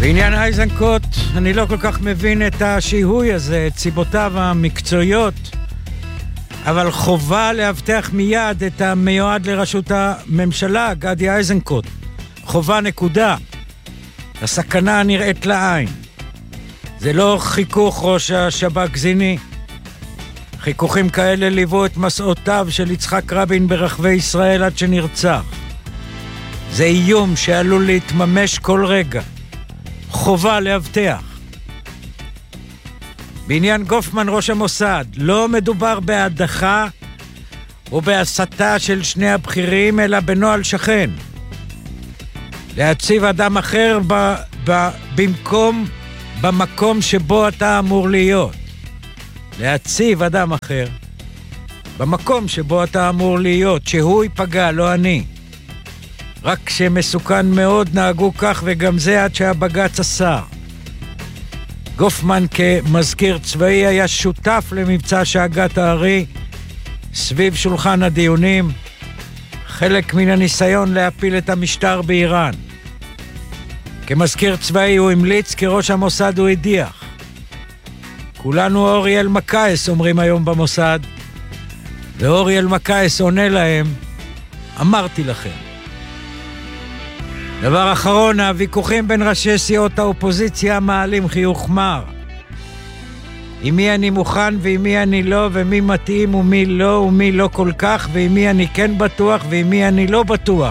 בעניין איזנקוט, אני לא כל כך מבין את השיהוי הזה, את סיבותיו המקצועיות, אבל חובה להבטח מיד את המיועד לראשות הממשלה, גדי איזנקוט. חובה נקודה. הסכנה נראית לעין. זה לא חיכוך ראש השב"כ זיני. חיכוכים כאלה ליוו את מסעותיו של יצחק רבין ברחבי ישראל עד שנרצח. זה איום שעלול להתממש כל רגע. חובה להבטח. בעניין גופמן ראש המוסד, לא מדובר בהדחה או בהסתה של שני הבכירים, אלא בנוהל שכן. להציב אדם אחר במקום שבו אתה אמור להיות. להציב אדם אחר במקום שבו אתה אמור להיות, שהוא ייפגע, לא אני. רק כשמסוכן מאוד נהגו כך, וגם זה עד שהבג"ץ אסר. גופמן כמזכיר צבאי היה שותף למבצע שאגת הארי סביב שולחן הדיונים, חלק מן הניסיון להפיל את המשטר באיראן. כמזכיר צבאי הוא המליץ, כראש המוסד הוא הדיח. כולנו אורי אלמקייס אומרים היום במוסד, ואורי אלמקייס עונה להם, אמרתי לכם. דבר אחרון, הוויכוחים בין ראשי סיעות האופוזיציה מעלים חיוך מר. עם מי אני מוכן ועם מי אני לא, ומי מתאים ומי לא ומי לא כל כך, ועם מי אני כן בטוח ועם מי אני לא בטוח.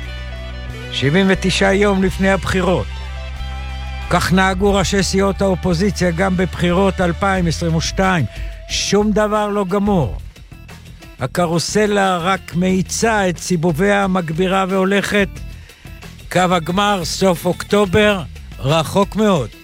79 יום לפני הבחירות. כך נהגו ראשי סיעות האופוזיציה גם בבחירות 2022. שום דבר לא גמור. הקרוסלה רק מאיצה את סיבוביה המגבירה והולכת. קו הגמר, סוף אוקטובר, רחוק מאוד.